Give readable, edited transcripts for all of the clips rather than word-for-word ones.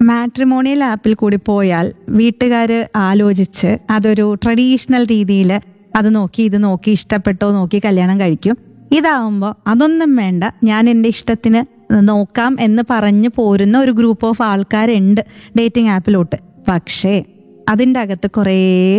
Matrimonial ആപ്പിൽ കൂടി പോയാൽ വീട്ടുകാർ ആലോചിച്ച് അതൊരു ട്രഡീഷണൽ രീതിയിൽ അത് നോക്കി ഇത് നോക്കി ഇഷ്ടപ്പെട്ടോ നോക്കി കല്യാണം കഴിക്കും. ഇതാവുമ്പോൾ അതൊന്നും വേണ്ട, ഞാൻ എൻ്റെ ഇഷ്ടത്തിന് നോക്കാം എന്ന് പറഞ്ഞു പോരുന്ന ഒരു ഗ്രൂപ്പ് ഓഫ് ആൾക്കാരുണ്ട് ഡേറ്റിംഗ് ആപ്പിലോട്ട്. പക്ഷേ അതിൻ്റെ അകത്ത് കുറേ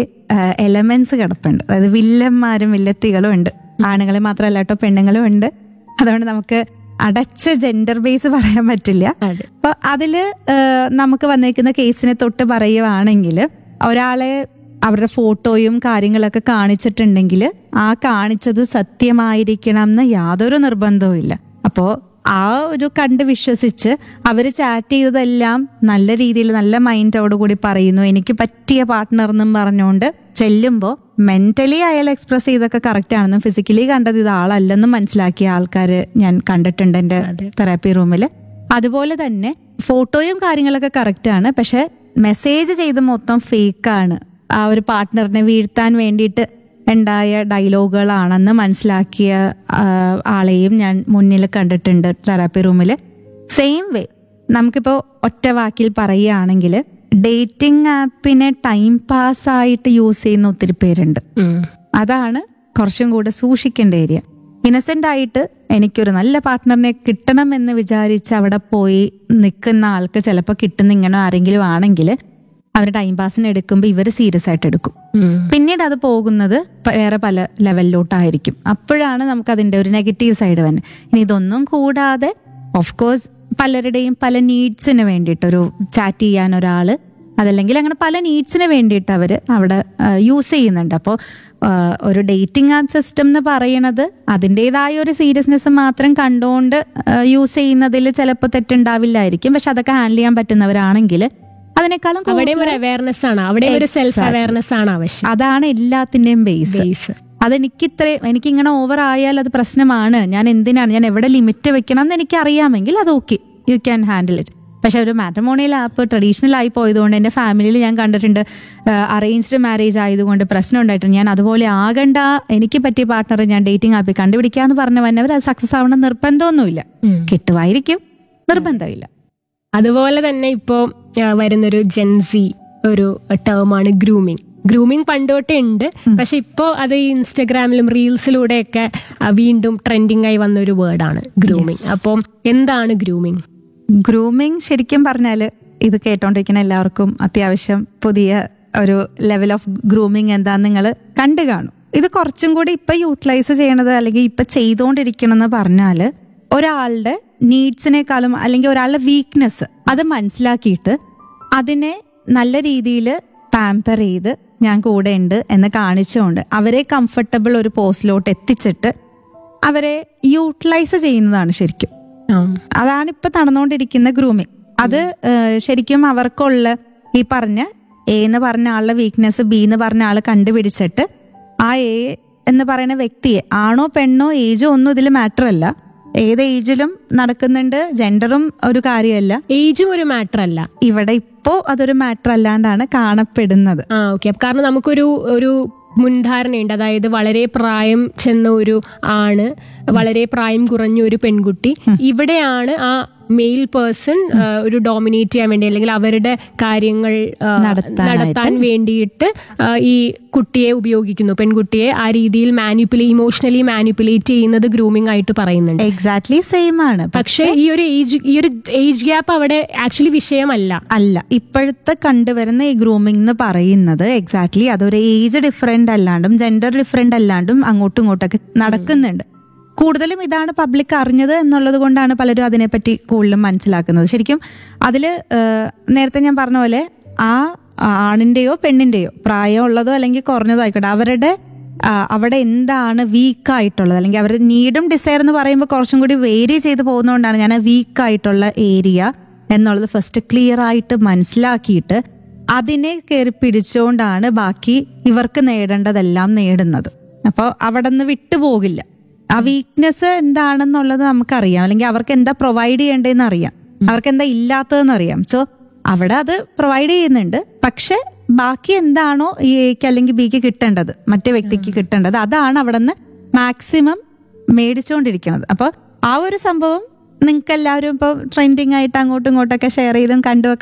എലമെന്റ്സ് കിടപ്പുണ്ട്. അതായത് വില്ലന്മാരും വില്ലത്തികളും ഉണ്ട്. ആണുങ്ങളെ മാത്രമല്ല കേട്ടോ, പെണ്ണുങ്ങളും ഉണ്ട്. അതുകൊണ്ട് നമുക്ക് അടച്ച ജെൻഡർ ബേസ് പറയാൻ പറ്റില്ല. അപ്പൊ അതില് നമുക്ക് വന്നേക്കുന്ന കേസിനെ തൊട്ട് പറയുവാണെങ്കിൽ, ഒരാളെ അവരുടെ ഫോട്ടോയും കാര്യങ്ങളൊക്കെ കാണിച്ചിട്ടുണ്ടെങ്കിൽ ആ കാണിച്ചത് സത്യമായിരിക്കണം എന്ന് യാതൊരു നിർബന്ധവും ഇല്ല. അപ്പോൾ ആ ഒരു കണ്ട് വിശ്വസിച്ച് അവർ ചാറ്റ് ചെയ്തതെല്ലാം നല്ല രീതിയിൽ നല്ല മൈൻഡോട് കൂടി പറയുന്നു, എനിക്ക് പറ്റിയ പാർട്ട്ണർ എന്നും പറഞ്ഞുകൊണ്ട് ചെല്ലുമ്പോൾ മെന്റലി അയാൾ എക്സ്പ്രസ് ചെയ്തൊക്കെ കറക്റ്റ് ആണെന്നും ഫിസിക്കലി കണ്ടത് ഇത് ആളല്ലെന്നും മനസ്സിലാക്കിയ ആൾക്കാർ ഞാൻ കണ്ടിട്ടുണ്ട് എൻ്റെ തെറാപ്പി റൂമിൽ. അതുപോലെ തന്നെ ഫോട്ടോയും കാര്യങ്ങളൊക്കെ കറക്റ്റ് ആണ്, പക്ഷെ മെസ്സേജ് ചെയ്ത് മൊത്തം ഫേക്കാണ്. ആ ഒരു പാർട്ട്ണറിനെ വീഴ്ത്താൻ വേണ്ടിയിട്ട് ഉണ്ടായ ഡയലോഗുകളാണെന്ന് മനസ്സിലാക്കിയ ആളെയും ഞാൻ മുന്നിൽ കണ്ടിട്ടുണ്ട് തെറാപ്പി റൂമിൽ. സെയിം വേ നമുക്കിപ്പോൾ ഒറ്റ വാക്കിൽ പറയുകയാണെങ്കിൽ, ഡേറ്റിംഗ് ആപ്പിനെ ടൈം പാസ് ആയിട്ട് യൂസ് ചെയ്യുന്ന ഒത്തിരി പേരുണ്ട്. അതാണ് കുറച്ചും കൂടെ സൂക്ഷിക്കേണ്ട ഏരിയ. ഇന്നസെന്റ് ആയിട്ട് എനിക്കൊരു നല്ല പാർട്ട്ണറിനെ കിട്ടണം എന്ന് വിചാരിച്ച് അവിടെ പോയി നിൽക്കുന്ന ആൾക്ക് ചിലപ്പോൾ കിട്ടുന്ന ഇങ്ങനെ ആരെങ്കിലും ആണെങ്കിൽ അവർ ടൈം പാസിന് എടുക്കുമ്പോൾ ഇവർ സീരിയസ് ആയിട്ട് എടുക്കും. പിന്നീട് അത് പോകുന്നത് വേറെ പല ലെവലിലോട്ടായിരിക്കും. അപ്പോഴാണ് നമുക്ക് അതിൻ്റെ ഒരു നെഗറ്റീവ് സൈഡ് വരുന്നത്. ഇനി ഇതൊന്നും കൂടാതെ ഓഫ് കോഴ്സ് പലരുടെയും പല നീഡ്സിന് വേണ്ടിയിട്ടൊരു ചാറ്റ് ചെയ്യാൻ ഒരാൾ, അതല്ലെങ്കിൽ അങ്ങനെ പല നീഡ്സിന് വേണ്ടിയിട്ട് അവർ അവിടെ യൂസ് ചെയ്യുന്നുണ്ട്. അപ്പോൾ ഒരു ഡേറ്റിംഗ് ആപ്പ് സിസ്റ്റം എന്ന് പറയണത് അതിൻ്റെതായ ഒരു സീരിയസ്നെസ് മാത്രം കണ്ടുകൊണ്ട് യൂസ് ചെയ്യുന്നതിൽ ചിലപ്പോൾ തെറ്റുണ്ടാവില്ലായിരിക്കും. പക്ഷെ അതൊക്കെ ഹാൻഡിൽ ചെയ്യാൻ പറ്റുന്നവരാണെങ്കിൽ അതിനേക്കാളും അതാണ് എല്ലാത്തിന്റെയും ബേസ്. എനിക്കിങ്ങനെ ഓവർ ആയാൽ അത് പ്രശ്നമാണ്, ഞാൻ എന്തിനാണ്, ഞാൻ എവിടെ ലിമിറ്റ് വെക്കണം എന്ന് എനിക്ക് അറിയാമെങ്കിൽ അത് okay, you can handle it. പക്ഷെ ഒരു മാട്രിമോണിയൽ ആപ്പ് ട്രഡീഷണൽ ആയി പോയതുകൊണ്ട് എൻ്റെ ഫാമിലിയിൽ ഞാൻ കണ്ടിട്ടുണ്ട്, അറേഞ്ച്ഡ് മാരേജ് ആയതുകൊണ്ട് പ്രശ്നം ഉണ്ടായിട്ടുണ്ട്. ഞാൻ അതുപോലെ ആകണ്ട, എനിക്ക് പറ്റിയ പാർട്ട്ണറെ ഞാൻ ഡേറ്റിംഗ് ആപ്പിൽ കണ്ടുപിടിക്കാന്ന് പറഞ്ഞവർ അത് സക്സസ് ആവണം നിർബന്ധമൊന്നുമില്ല. കിട്ടുമായിരിക്കും, നിർബന്ധമില്ല. അതുപോലെ തന്നെ ഇപ്പോൾ വരുന്നൊരു ജെൻസി ഒരു ടേമാണ് ഗ്രൂമിങ്. ഗ്രൂമിങ് പണ്ടോട്ടേ ഉണ്ട്, പക്ഷെ ഇപ്പോൾ അത് ഈ ഇൻസ്റ്റഗ്രാമിലും റീൽസിലൂടെയൊക്കെ വീണ്ടും ട്രെൻഡിങ് ആയി വന്നൊരു വേർഡാണ് ഗ്രൂമിങ്. അപ്പം എന്താണ് ഗ്രൂമിങ്? ഗ്രൂമിങ് ശരിക്കും പറഞ്ഞാൽ ഇത് കേട്ടോണ്ടിരിക്കുന്ന എല്ലാവർക്കും അത്യാവശ്യം പുതിയ ഒരു ലെവൽ ഓഫ് ഗ്രൂമിങ് എന്താന്ന് നിങ്ങൾ കണ്ടു കാണും. ഇത് കുറച്ചും കൂടി ഇപ്പൊ യൂട്ടിലൈസ് ചെയ്യണത് അല്ലെങ്കിൽ ഇപ്പൊ ചെയ്തുകൊണ്ടിരിക്കണമെന്ന് പറഞ്ഞാൽ, ഒരാളുടെ നീഡ്സിനേക്കാളും അല്ലെങ്കിൽ ഒരാളുടെ വീക്ക്നെസ് അത് മനസ്സിലാക്കിയിട്ട് അതിനെ നല്ല രീതിയിൽ പാമ്പർ ചെയ്ത് ഞാൻ കൂടെ ഉണ്ട് എന്ന് കാണിച്ചുകൊണ്ട് അവരെ കംഫർട്ടബിൾ ഒരു പോസ്റ്റിലോട്ട് എത്തിച്ചിട്ട് അവരെ യൂട്ടിലൈസ് ചെയ്യുന്നതാണ് ശരിക്കും. അതാണ് ഇപ്പൊ നടന്നുകൊണ്ടിരിക്കുന്ന ഗ്രൂമിങ്. അത് ശരിക്കും അവർക്കുള്ള ഈ പറഞ്ഞ എ എന്ന് പറഞ്ഞ ആളുടെ വീക്ക്നെസ് ബി എന്ന് പറഞ്ഞ ആള് കണ്ടുപിടിച്ചിട്ട് ആ എ എന്ന് പറയുന്ന വ്യക്തിയെ, ആണോ പെണ്ണോ ഏജോ ഒന്നും ഇതിൽ മാറ്റർ അല്ല, ഏത് ഏജിലും നടക്കുന്നുണ്ട്, ജെൻഡറും ഒരു കാര്യമല്ല, ഏജും ഒരു മാറ്റർ അല്ല. ഇവിടെ ഇപ്പോ അതൊരു മാറ്റർ അല്ലാണ്ടാണ് കാണപ്പെടുന്നത്. കാരണം നമുക്കൊരു മുൻധാരണയുണ്ട്. അതായത് വളരെ പ്രായം ചെന്ന ഒരു ആണ്, വളരെ പ്രായം കുറഞ്ഞ ഒരു പെൺകുട്ടി, ഇവിടെയാണ് ആ മെയിൽ പേഴ്സൺ ഒരു ഡോമിനേറ്റ് ചെയ്യാൻ വേണ്ടി അല്ലെങ്കിൽ അവരുടെ കാര്യങ്ങൾ നടത്താൻ വേണ്ടിയിട്ട് ഈ കുട്ടിയെ ഉപയോഗിക്കുന്നു, പെൺകുട്ടിയെ ആ രീതിയിൽ ഇമോഷണലി മാനിപ്പുലേറ്റ് ചെയ്യുന്നത് ഗ്രൂമിംഗ് ആയിട്ട് പറയുന്നുണ്ട്. എക്സാക്ട്ലി സെയിം ആണ്. പക്ഷെ ഈ ഒരു ഏജ് ഗ്യാപ്പ് അവിടെ ആക്ച്വലി വിഷയമല്ല. ഇപ്പോഴത്തെ കണ്ടുവരുന്ന ഈ ഗ്രൂമിംഗ് എന്ന് പറയുന്നത് എക്സാക്ട്ലി അതൊരു ഏജ് ഡിഫറെന്റ് അല്ലാണ്ടും ജെൻഡർ ഡിഫറെന്റ് അല്ലാണ്ടും അങ്ങോട്ടും ഇങ്ങോട്ടൊക്കെ നടക്കുന്നുണ്ട്. കൂടുതലും ഇതാണ് പബ്ലിക് അറിഞ്ഞത് എന്നുള്ളത് കൊണ്ടാണ് പലരും അതിനെപ്പറ്റി കൂടുതലും മനസ്സിലാക്കുന്നത്. ശരിക്കും അതിൽ നേരത്തെ ഞാൻ പറഞ്ഞ പോലെ ആ ആണിൻ്റെയോ പെണ്ണിൻ്റെയോ പ്രായമുള്ളതോ അല്ലെങ്കിൽ കുറഞ്ഞതോ ആയിക്കോട്ടെ, അവിടെ എന്താണ് വീക്കായിട്ടുള്ളത് അല്ലെങ്കിൽ അവരുടെ നീഡും ഡിസയർ എന്ന് പറയുമ്പോൾ കുറച്ചും കൂടി വേരി ചെയ്ത് പോകുന്നതുകൊണ്ടാണ് ഞാൻ വീക്കായിട്ടുള്ള ഏരിയ എന്നുള്ളത് ഫസ്റ്റ് ക്ലിയർ ആയിട്ട് മനസ്സിലാക്കിയിട്ട് അതിനെ കയറി പിടിച്ചുകൊണ്ടാണ് ബാക്കി ഇവർക്ക് നേടേണ്ടതെല്ലാം നേടുന്നത്. അപ്പോൾ അവിടെ നിന്ന് വിട്ടുപോകില്ല. ആ വീക്ക്നെസ് എന്താണെന്നുള്ളത് നമുക്കറിയാം, അല്ലെങ്കിൽ അവർക്ക് എന്താ പ്രൊവൈഡ് ചെയ്യേണ്ടതെന്ന് അറിയാം, അവർക്ക് എന്താ ഇല്ലാത്തതെന്ന് അറിയാം. സോ അവിടെ അത് പ്രൊവൈഡ് ചെയ്യുന്നുണ്ട്. പക്ഷെ ബാക്കി എന്താണോ ഈ എക്ക് അല്ലെങ്കിൽ ബിക്ക് കിട്ടേണ്ടത്, മറ്റേ വ്യക്തിക്ക് കിട്ടേണ്ടത്, അതാണ് അവിടെ നിന്ന് മാക്സിമം മേടിച്ചുകൊണ്ടിരിക്കുന്നത്. അപ്പോൾ ആ ഒരു സംഭവം നിങ്ങൾക്ക് എല്ലാവരും ഇപ്പോൾ ട്രെൻഡിങ് ആയിട്ട് അങ്ങോട്ടും ഇങ്ങോട്ടൊക്കെ ഷെയർ ചെയ്തും കണ്ടുമൊക്കെ